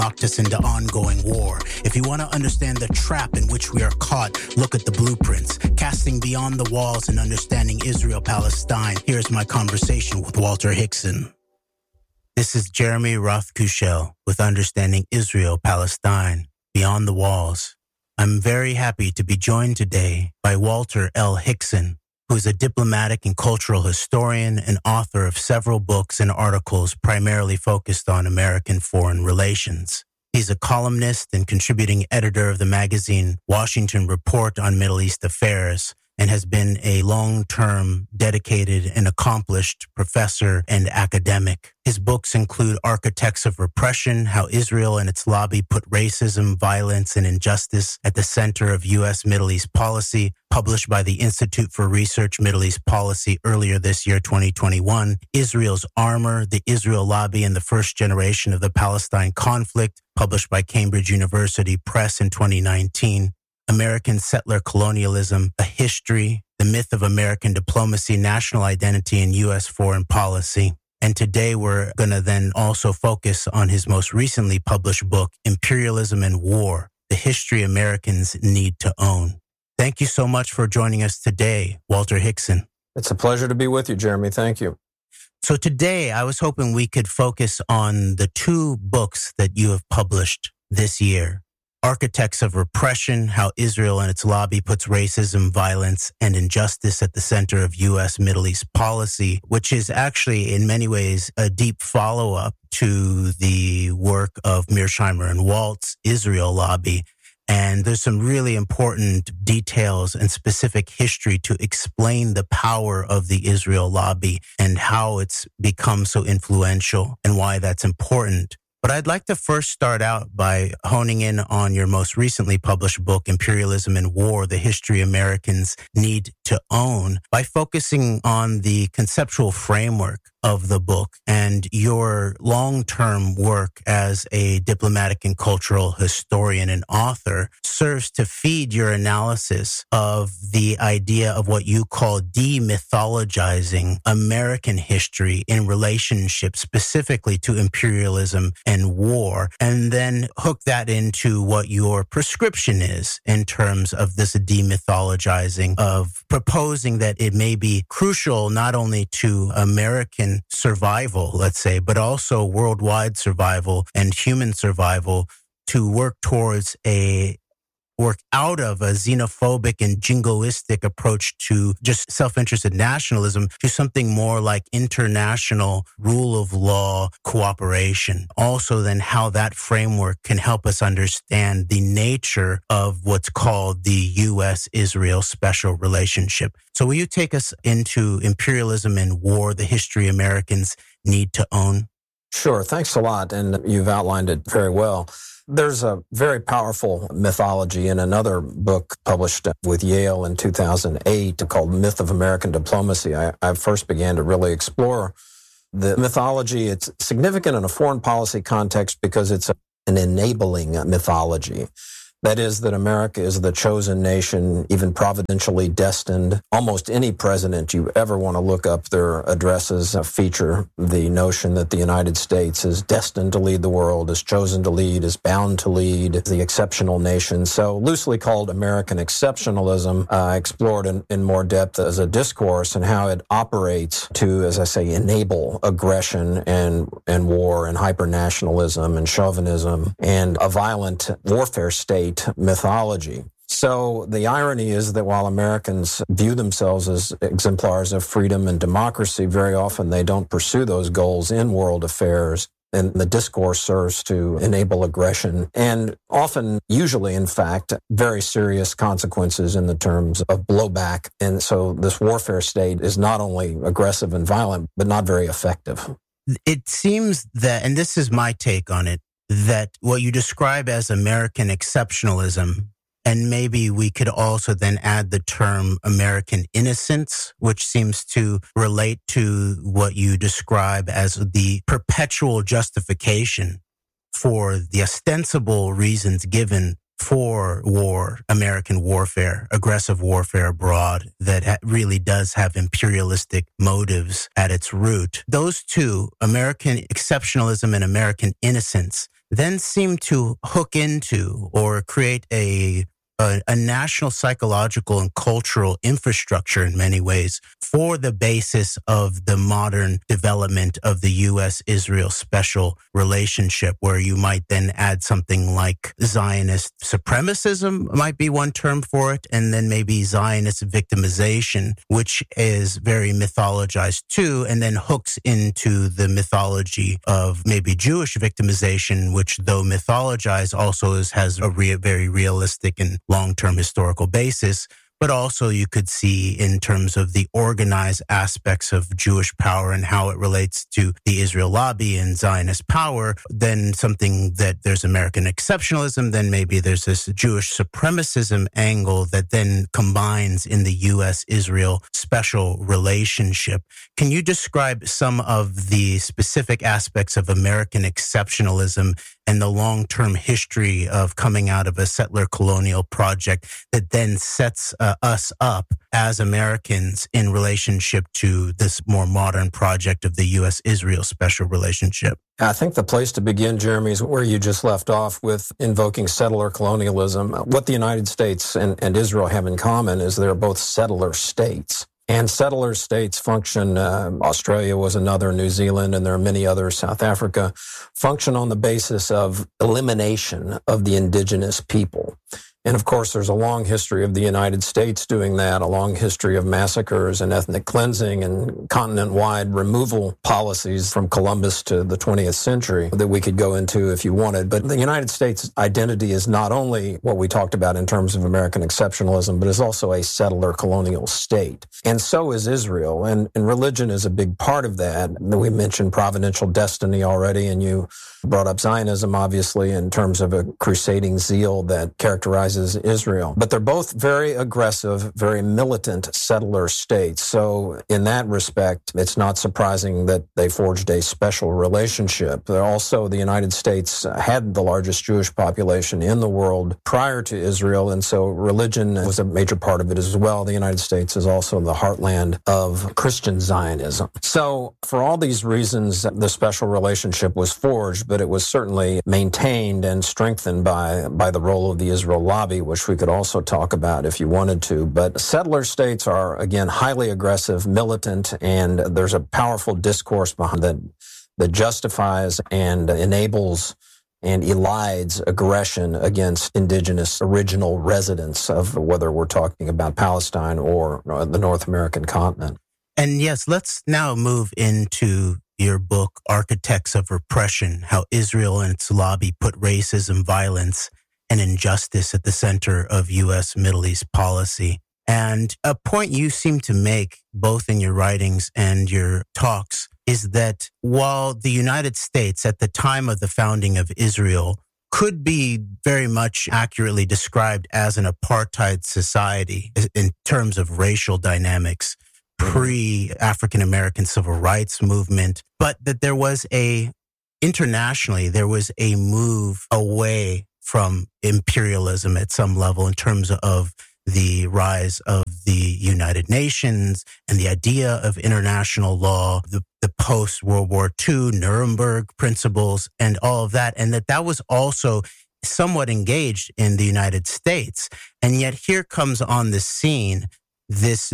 locked us into ongoing war. If you want to understand the trap in which we are caught, look at the blueprints. Casting beyond the walls and understanding Israel-Palestine, here's my conversation with Walter Hickson. This is Jeremy Roth-Kushel with Understanding Israel-Palestine, Beyond the Walls. I'm very happy to be joined today by Walter L. Hickson, who is a diplomatic and cultural historian and author of several books and articles primarily focused on American foreign relations. He's a columnist and contributing editor of the magazine Washington Report on Middle East Affairs, and has been a long-term, dedicated, and accomplished professor and academic. His books include Architects of Repression, How Israel and Its Lobby Put Racism, Violence, and Injustice at the Center of U.S. Middle East Policy, published by the Institute for Research Middle East Policy earlier this year, 2021, Israel's Armor, the Israel Lobby, and the First Generation of the Palestine Conflict, published by Cambridge University Press in 2019, American Settler Colonialism, A History, The Myth of American Diplomacy, National Identity, and U.S. Foreign Policy. And today we're going to then also focus on his most recently published book, Imperialism and War, The History Americans Need to Own. Thank you so much for joining us today, Walter Hickson. It's a pleasure to be with you, Jeremy. Thank you. So today I was hoping we could focus on the two books that you have published this year. Architects of Repression, How Israel and Its Lobby Puts Racism, Violence, and Injustice at the Center of U.S. Middle East Policy, which is actually in many ways a deep follow-up to the work of Mearsheimer and Waltz, Israel Lobby. And there's some really important details and specific history to explain the power of the Israel Lobby and how it's become so influential and why that's important. But I'd like to first start out by honing in on your most recently published book, Imperialism and War, The History Americans Need to Own, by focusing on the conceptual framework of the book and your long-term work as a diplomatic and cultural historian and author serves to feed your analysis of the idea of what you call demythologizing American history in relationship specifically to imperialism and war, and then hook that into what your prescription is in terms of this demythologizing of proposing that it may be crucial not only to American survival, let's say, but also worldwide survival and human survival to work out of a xenophobic and jingoistic approach to just self-interested nationalism to something more like international rule of law cooperation. Also then how that framework can help us understand the nature of what's called the U.S.-Israel special relationship. So will you take us into Imperialism and War, The History Americans Need to Own? Sure. Thanks a lot. And you've outlined it very well. There's a very powerful mythology in another book published with Yale in 2008 called Myth of American Diplomacy. I first began to really explore the mythology. It's significant in a foreign policy context because it's an enabling mythology. That is, that America is the chosen nation, even providentially destined. Almost any president you ever want to look up their addresses feature the notion that the United States is destined to lead the world, is chosen to lead, is bound to lead, the exceptional nation. So loosely called American exceptionalism, explored in more depth as a discourse and how it operates to, as I say, enable aggression and war and hyper-nationalism and chauvinism and a violent warfare state mythology. So the irony is that while Americans view themselves as exemplars of freedom and democracy, very often they don't pursue those goals in world affairs. And the discourse serves to enable aggression and often, usually, in fact, very serious consequences in the terms of blowback. And so this warfare state is not only aggressive and violent, but not very effective. It seems that, and this is my take on it, that what you describe as American exceptionalism, and maybe we could also then add the term American innocence, which seems to relate to what you describe as the perpetual justification for the ostensible reasons given for war, American warfare, aggressive warfare abroad that really does have imperialistic motives at its root. Those two, American exceptionalism and American innocence, then seem to hook into or create a national psychological and cultural infrastructure in many ways for the basis of the modern development of the U.S.-Israel special relationship, where you might then add something like Zionist supremacism might be one term for it, and then maybe Zionist victimization, which is very mythologized too, and then hooks into the mythology of maybe Jewish victimization, which though mythologized also has a very realistic and long-term historical basis, but also you could see in terms of the organized aspects of Jewish power and how it relates to the Israel lobby and Zionist power, then something that there's American exceptionalism, then maybe there's this Jewish supremacism angle that then combines in the U.S.-Israel special relationship. Can you describe some of the specific aspects of American exceptionalism and the long-term history of coming out of a settler colonial project that then sets us up as Americans in relationship to this more modern project of the U.S.-Israel special relationship? I think the place to begin, Jeremy, is where you just left off with invoking settler colonialism. What the United States and Israel have in common is they're both settler states. And settler states function, Australia was another, New Zealand, and there are many others, South Africa, function on the basis of elimination of the indigenous people. And of course, there's a long history of the United States doing that, a long history of massacres and ethnic cleansing and continent-wide removal policies from Columbus to the 20th century that we could go into if you wanted. But the United States identity is not only what we talked about in terms of American exceptionalism, but is also a settler colonial state. And so is Israel. And religion is a big part of that. We mentioned providential destiny already, and you brought up Zionism, obviously, in terms of a crusading zeal that characterizes Israel. But they're both very aggressive, very militant settler states. So in that respect, it's not surprising that they forged a special relationship. Also, the United States had the largest Jewish population in the world prior to Israel, and so religion was a major part of it as well. The United States is also the heartland of Christian Zionism. So for all these reasons, the special relationship was forged, but it was certainly maintained and strengthened by the role of the Israel lobby, which we could also talk about if you wanted to. But settler states are, again, highly aggressive, militant, and there's a powerful discourse behind that justifies and enables and elides aggression against indigenous original residents of whether we're talking about Palestine or the North American continent. And yes, let's now move into your book, Architects of Repression, How Israel and its Lobby Put Racism, Violence, and Injustice at the Center of U.S. Middle East Policy. And a point you seem to make, both in your writings and your talks, is that while the United States at the time of the founding of Israel could be very much accurately described as an apartheid society in terms of racial dynamics, pre-African-American civil rights movement, but that there was internationally, there was a move away from imperialism at some level in terms of the rise of the United Nations and the idea of international law, the post-World War II Nuremberg principles and all of that, and that was also somewhat engaged in the United States. And yet here comes on the scene this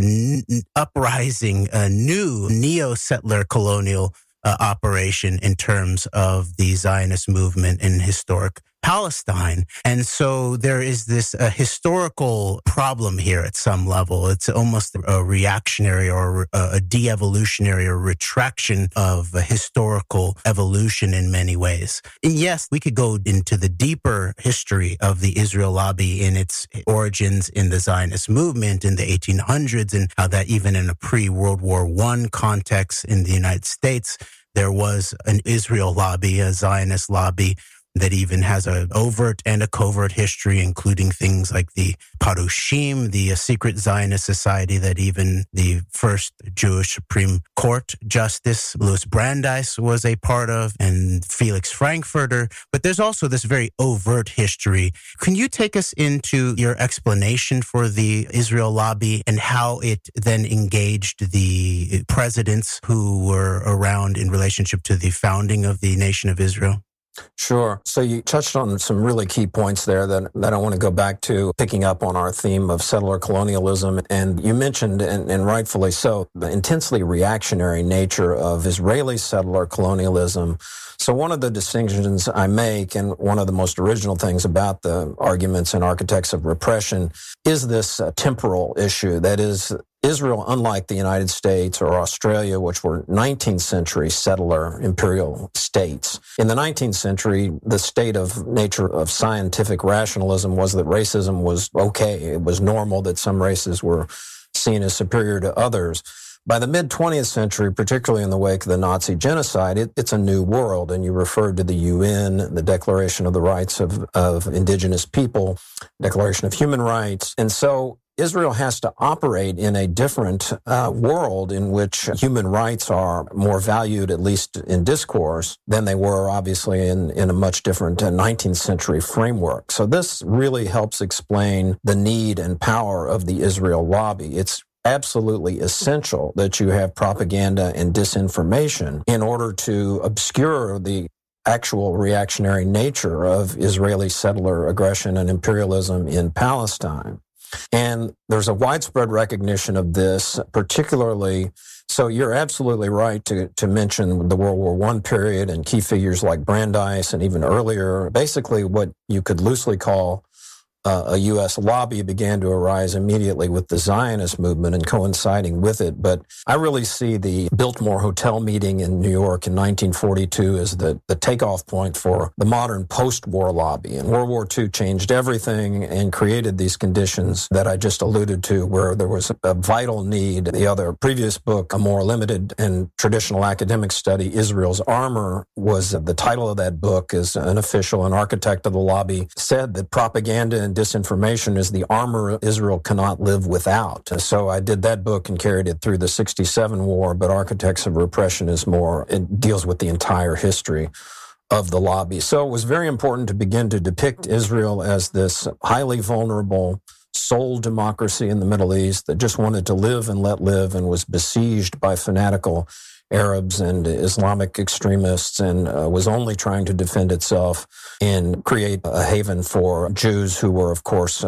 uprising, new neo-settler colonial operation in terms of the Zionist movement in historic Palestine. And so there is this historical problem here at some level. It's almost a reactionary or a de-evolutionary or retraction of a historical evolution in many ways. And yes, we could go into the deeper history of the Israel lobby in its origins in the Zionist movement in the 1800s and how that even in a pre-World War I context in the United States, there was an Israel lobby, a Zionist lobby, that even has an overt and a covert history, including things like the Parushim, the secret Zionist society that even the first Jewish Supreme Court Justice, Louis Brandeis, was a part of, and Felix Frankfurter. But there's also this very overt history. Can you take us into your explanation for the Israel lobby and how it then engaged the presidents who were around in relationship to the founding of the nation of Israel? Sure. So you touched on some really key points there that I want to go back to, picking up on our theme of settler colonialism. And you mentioned, and rightfully so, the intensely reactionary nature of Israeli settler colonialism. So one of the distinctions I make, and one of the most original things about the arguments and architects of repression, is this temporal issue. That is, Israel, unlike the United States or Australia, which were 19th century settler imperial states. In the 19th century, the state of nature of scientific rationalism was that racism was okay. It was normal that some races were seen as superior to others. By the mid-20th century, particularly in the wake of the Nazi genocide, it's a new world. And you referred to the UN, the Declaration of the Rights of Indigenous People, Declaration of Human Rights. And so Israel has to operate in a different world in which human rights are more valued, at least in discourse, than they were, obviously, in a much different 19th century framework. So this really helps explain the need and power of the Israel lobby. It's absolutely essential that you have propaganda and disinformation in order to obscure the actual reactionary nature of Israeli settler aggression and imperialism in Palestine. And there's a widespread recognition of this, particularly, so you're absolutely right to mention the World War I period and key figures like Brandeis and even earlier. Basically, what you could loosely call a U.S. lobby began to arise immediately with the Zionist movement and coinciding with it. But I really see the Biltmore Hotel meeting in New York in 1942 as the takeoff point for the modern post-war lobby. And World War II changed everything and created these conditions that I just alluded to, where there was a vital need. The other previous book, a more limited and traditional academic study, Israel's Armor, was the title of that book. As an official, an architect of the lobby, said that propaganda and disinformation is the armor Israel cannot live without. So I did that book and carried it through the 67 war, but Architects of Repression is more, it deals with the entire history of the lobby. So it was very important to begin to depict Israel as this highly vulnerable sole democracy in the Middle East that just wanted to live and let live and was besieged by fanatical Arabs and Islamic extremists and was only trying to defend itself and create a haven for Jews who were, of course,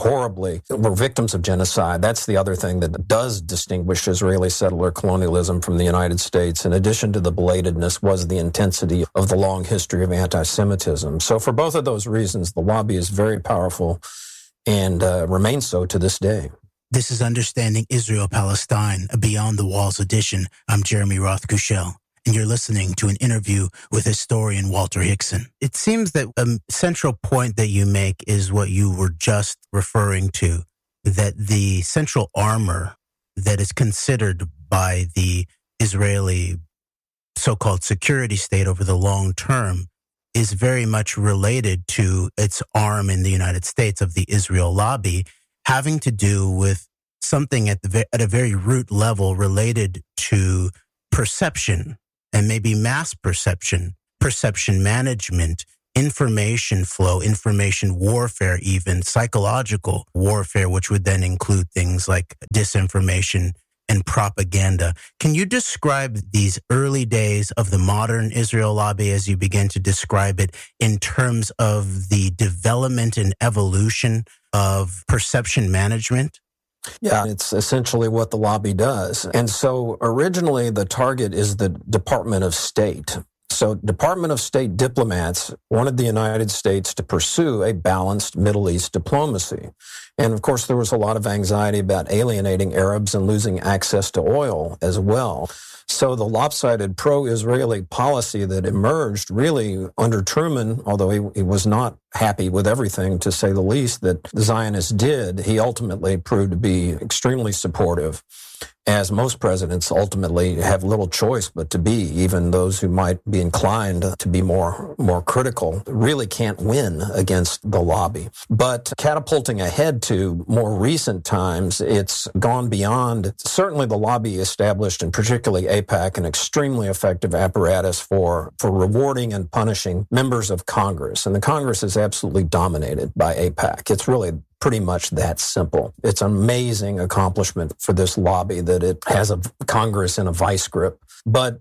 were victims of genocide. That's the other thing that does distinguish Israeli settler colonialism from the United States. In addition to the belatedness, was the intensity of the long history of anti-Semitism. So for both of those reasons, the lobby is very powerful and remains so to this day. This is Understanding Israel-Palestine, a Beyond the Walls edition. I'm Jeremy Roth-Kushel, and you're listening to an interview with historian Walter Hickson. It seems that a central point that you make is what you were just referring to, that the central armor that is considered by the Israeli so-called security state over the long term is very much related to its arm in the United States of the Israel lobby, having to do with something at a very root level related to perception and maybe mass perception, perception management, information flow, information warfare, even psychological warfare, which would then include things like disinformation and propaganda. Can you describe these early days of the modern Israel lobby as you begin to describe it in terms of the development and evolution of perception management? Yeah, it's essentially what the lobby does. And so originally the target is the Department of State. So Department of State diplomats wanted the United States to pursue a balanced Middle East diplomacy. And of course, there was a lot of anxiety about alienating Arabs and losing access to oil as well. So the lopsided pro-Israeli policy that emerged really under Truman, although he was not happy with everything, to say the least, that the Zionists did, he ultimately proved to be extremely supportive, as most presidents ultimately have little choice but to be. Even those who might be inclined to be more critical really can't win against the lobby. But catapulting ahead to more recent times, it's gone beyond. Certainly the lobby established, and particularly AIPAC, an extremely effective apparatus for rewarding and punishing members of Congress. And the Congress is absolutely dominated by AIPAC. It's really pretty much that simple. It's an amazing accomplishment for this lobby that it has a Congress in a vice grip. But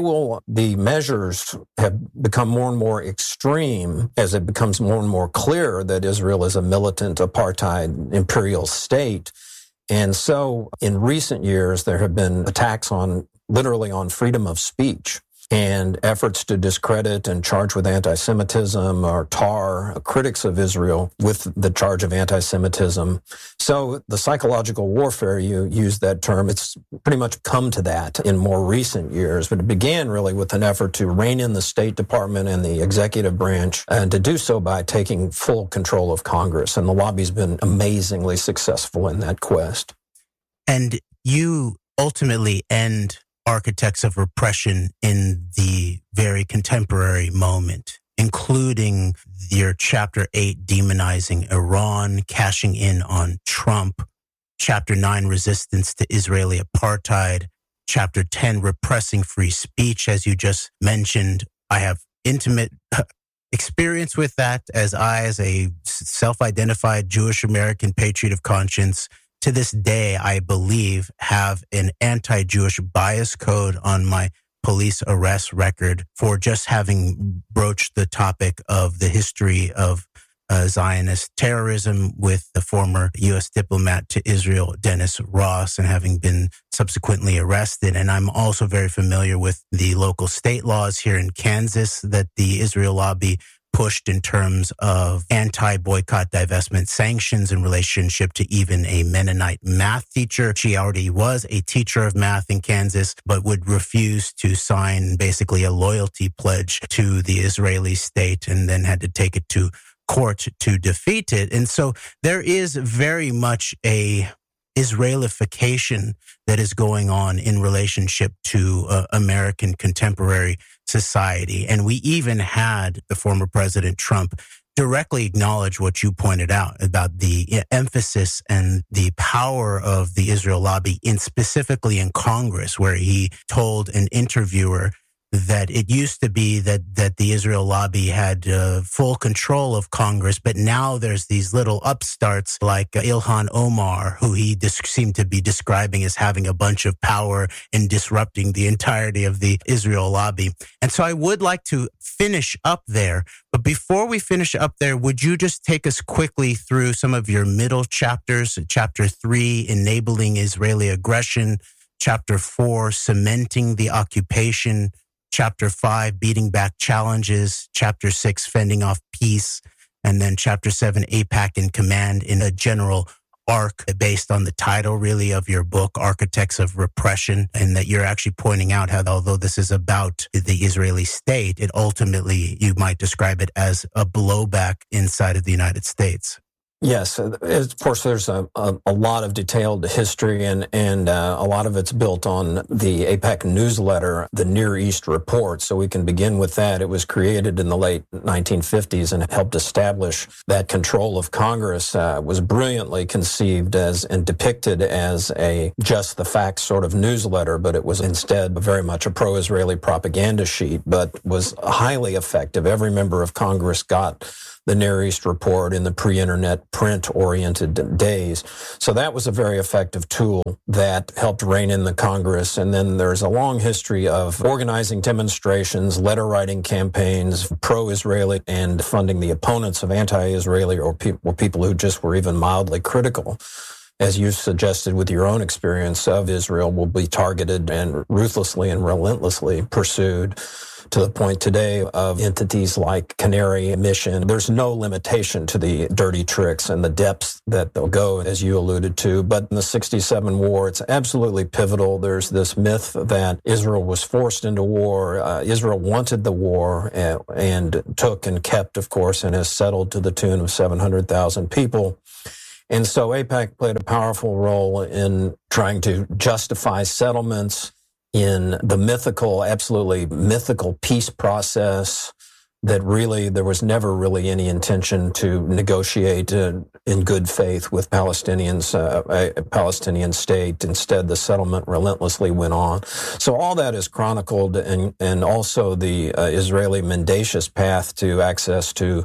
the measures have become more and more extreme as it becomes more and more clear that Israel is a militant apartheid imperial state. And so in recent years, there have been attacks literally on freedom of speech and efforts to discredit and charge with anti-Semitism or tar critics of Israel with the charge of anti-Semitism. So the psychological warfare, you use that term, it's pretty much come to that in more recent years, but it began really with an effort to rein in the State Department and the executive branch, and to do so by taking full control of Congress. And the lobby's been amazingly successful in that quest. And you ultimately end architects of repression in the very contemporary moment, including your Chapter 8 demonizing Iran, cashing in on Trump, Chapter 9 resistance to Israeli apartheid, Chapter 10 repressing free speech, as you just mentioned. I have intimate experience with that as a self-identified Jewish American patriot of conscience, to this day, I believe, have an anti-Jewish bias code on my police arrest record for just having broached the topic of the history of Zionist terrorism with the former U.S. diplomat to Israel, Dennis Ross, and having been subsequently arrested. And I'm also very familiar with the local state laws here in Kansas that the Israel lobby pushed in terms of anti-boycott divestment sanctions in relationship to even a Mennonite math teacher. She already was a teacher of math in Kansas, but would refuse to sign basically a loyalty pledge to the Israeli state and then had to take it to court to defeat it. And so there is very much a Israelification that is going on in relationship to American contemporary society. And we even had the former President Trump directly acknowledge what you pointed out about the emphasis and the power of the Israel lobby, specifically in Congress, where he told an interviewer that it used to be that the Israel lobby had full control of Congress, but now there's these little upstarts like Ilhan Omar, who he seemed to be describing as having a bunch of power and disrupting the entirety of the Israel lobby. And so I would like to finish up there. But before we finish up there, would you just take us quickly through some of your middle chapters? Chapter 3, enabling Israeli aggression. Chapter 4, cementing the occupation. Chapter 5, beating back challenges. Chapter 6, fending off peace. And then Chapter 7, AIPAC in command, in a general arc based on the title, really, of your book, Architects of Repression, and that you're actually pointing out how, although this is about the Israeli state, it ultimately, you might describe it as a blowback inside of the United States. Yes, of course, there's a lot of detailed history, and a lot of it's built on the AIPAC newsletter, the Near East Report. So we can begin with that. It was created in the late 1950s and helped establish that control of Congress. Was brilliantly conceived as and depicted as a just the facts sort of newsletter, but it was instead very much a pro-Israeli propaganda sheet, but was highly effective. Every member of Congress got the Near East Report in the pre-internet print-oriented days. So that was a very effective tool that helped rein in the Congress. And then there's a long history of organizing demonstrations, letter-writing campaigns, pro-Israeli, and funding the opponents of anti-Israeli or people who just were even mildly critical. As you suggested with your own experience of Israel, will be targeted and ruthlessly and relentlessly pursued, to the point today of entities like Canary Mission. There's no limitation to the dirty tricks and the depths that they'll go, as you alluded to. But in the 67 war, it's absolutely pivotal. There's this myth that Israel was forced into war. Israel wanted the war and took and kept, of course, and has settled to the tune of 700,000 people. And so AIPAC played a powerful role in trying to justify settlements in the mythical, absolutely mythical peace process that really there was never really any intention to negotiate in good faith with Palestinians, a Palestinian state. Instead, the settlement relentlessly went on. So all that is chronicled, and also the Israeli mendacious path to access to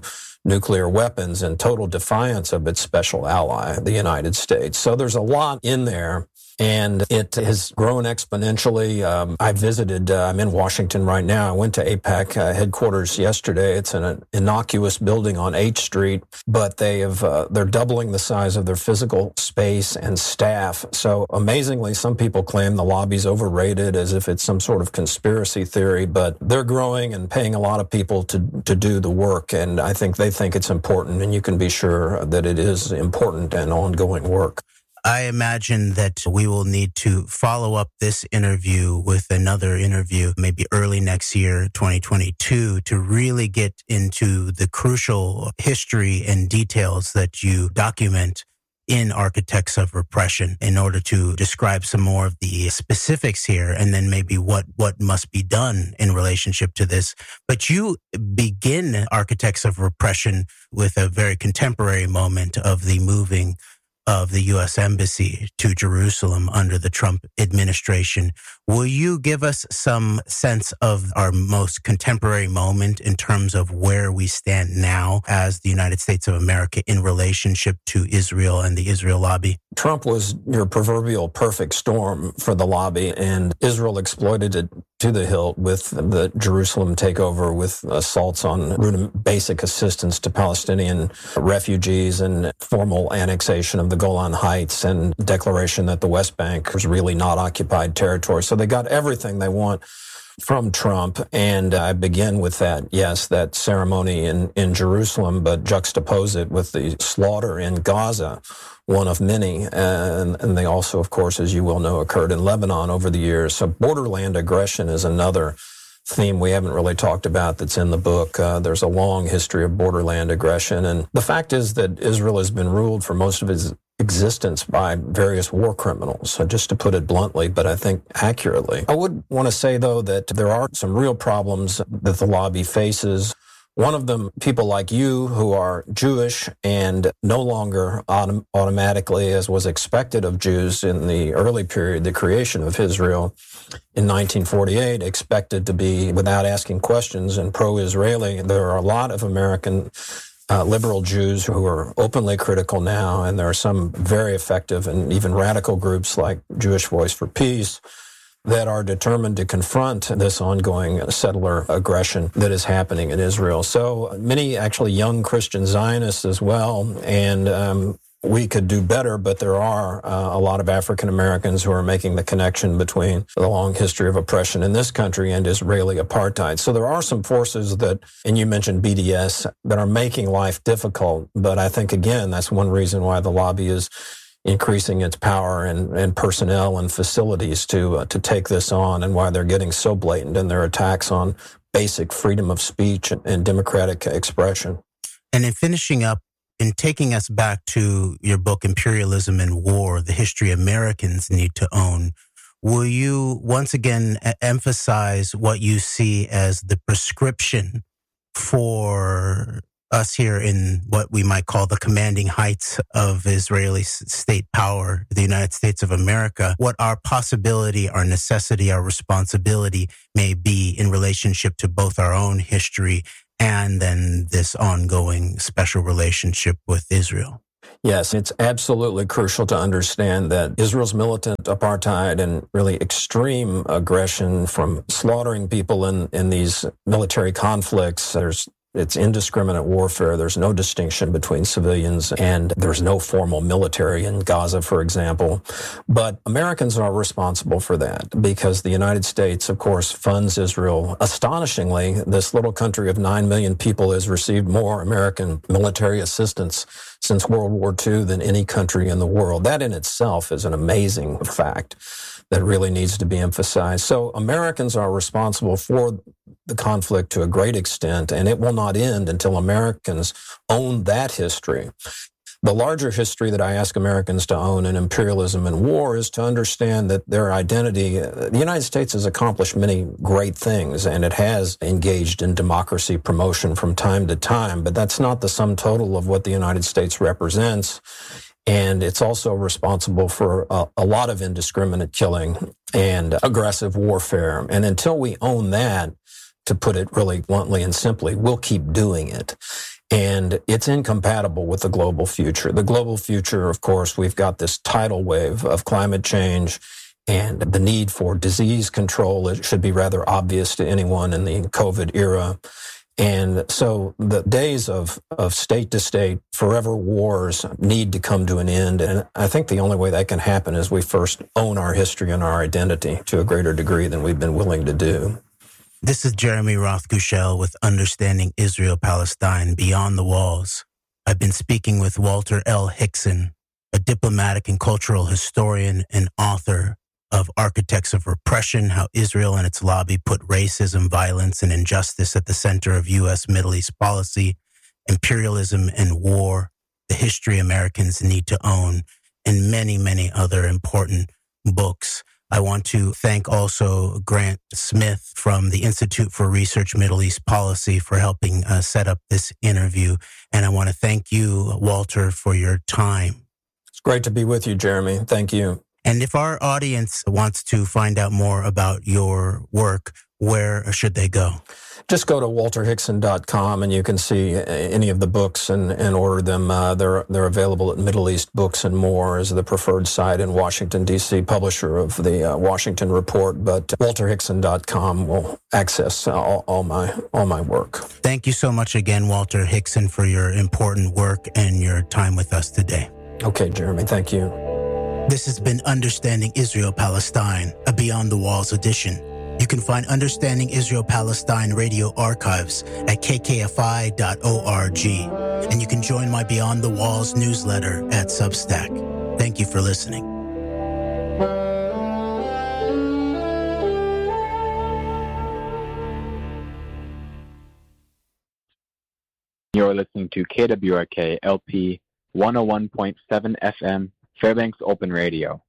nuclear weapons in total defiance of its special ally, the United States. So there's a lot in there. And it has grown exponentially. I visited, I'm in Washington right now. I went to AIPAC headquarters yesterday. It's an innocuous building on H Street, but they're doubling the size of their physical space and staff. So amazingly, some people claim the lobby's overrated as if it's some sort of conspiracy theory, but they're growing and paying a lot of people to do the work. And I think they think it's important, and you can be sure that it is important and ongoing work. I imagine that we will need to follow up this interview with another interview, maybe early next year, 2022, to really get into the crucial history and details that you document in Architects of Repression in order to describe some more of the specifics here, and then maybe what must be done in relationship to this. But you begin Architects of Repression with a very contemporary moment of the moving of the U.S. Embassy to Jerusalem under the Trump administration. Will you give us some sense of our most contemporary moment in terms of where we stand now as the United States of America in relationship to Israel and the Israel lobby? Trump was your proverbial perfect storm for the lobby, and Israel exploited it to the hilt with the Jerusalem takeover, with assaults on basic assistance to Palestinian refugees and formal annexation of the Golan Heights and declaration that the West Bank was really not occupied territory. So they got everything they want from Trump. And I begin with that, yes, that ceremony in Jerusalem, but juxtapose it with the slaughter in Gaza, one of many. And they also, of course, as you well know, occurred in Lebanon over the years. So borderland aggression is another theme we haven't really talked about that's in the book. There's a long history of borderland aggression. And the fact is that Israel has been ruled for most of its existence by various war criminals. So just to put it bluntly, but I think accurately. I would want to say, though, that there are some real problems that the lobby faces. One of them, people like you who are Jewish and no longer automatically, as was expected of Jews in the early period, the creation of Israel in 1948, expected to be, without asking questions, and pro-Israeli. There are a lot of American liberal Jews who are openly critical now, and there are some very effective and even radical groups like Jewish Voice for Peace that are determined to confront this ongoing settler aggression that is happening in Israel. So many actually young Christian Zionists as well, and we could do better, but there are a lot of African Americans who are making the connection between the long history of oppression in this country and Israeli apartheid. So there are some forces that, and you mentioned BDS, that are making life difficult. But I think, again, that's one reason why the lobby is increasing its power and personnel and facilities to take this on, and why they're getting so blatant in their attacks on basic freedom of speech and democratic expression. And in finishing up, in taking us back to your book, Imperialism and War, the History Americans Need to Own, will you once again emphasize what you see as the prescription for us here in what we might call the commanding heights of Israeli state power, the United States of America, what our possibility, our necessity, our responsibility may be in relationship to both our own history and then this ongoing special relationship with Israel? Yes, it's absolutely crucial to understand that Israel's militant apartheid and really extreme aggression from slaughtering people in these military conflicts, it's indiscriminate warfare. There's no distinction between civilians, and there's no formal military in Gaza, for example. But Americans are responsible for that because the United States, of course, funds Israel. Astonishingly, this little country of 9 million people has received more American military assistance since World War II than any country in the world. That in itself is an amazing fact that really needs to be emphasized. So Americans are responsible for the conflict to a great extent, and it will not end until Americans own that history. The larger history that I ask Americans to own in imperialism and war is to understand that their identity, the United States has accomplished many great things, and it has engaged in democracy promotion from time to time, but that's not the sum total of what the United States represents. And it's also responsible for a lot of indiscriminate killing and aggressive warfare. And until we own that, to put it really bluntly and simply, we'll keep doing it. And it's incompatible with the global future. The global future, of course, we've got this tidal wave of climate change and the need for disease control. It should be rather obvious to anyone in the COVID era. And so the days of state-to-state forever wars need to come to an end. And I think the only way that can happen is we first own our history and our identity to a greater degree than we've been willing to do. This is Jeremy Rothkushel with Understanding Israel-Palestine Beyond the Walls. I've been speaking with Walter L. Hickson, a diplomatic and cultural historian and author of Architects of Repression, How Israel and Its Lobby Put Racism, Violence, and Injustice at the Center of U.S. Middle East Policy, Imperialism and War, The History Americans Need to Own, and many, many other important books. I want to thank also Grant Smith from the Institute for Research Middle East Policy for helping set up this interview. And I want to thank you, Walter, for your time. It's great to be with you, Jeremy. Thank you. And if our audience wants to find out more about your work, where should they go? Just go to walterhickson.com and you can see any of the books and order them. They're available at Middle East Books and More as the preferred site in Washington, D.C., publisher of the Washington Report. But walterhickson.com will access all my work. Thank you so much again, Walter Hickson, for your important work and your time with us today. Okay, Jeremy, thank you. This has been Understanding Israel-Palestine, a Beyond the Walls edition. You can find Understanding Israel-Palestine radio archives at kkfi.org. And you can join my Beyond the Walls newsletter at Substack. Thank you for listening. You're listening to KWRK LP 101.7 FM, Fairbanks Open Radio.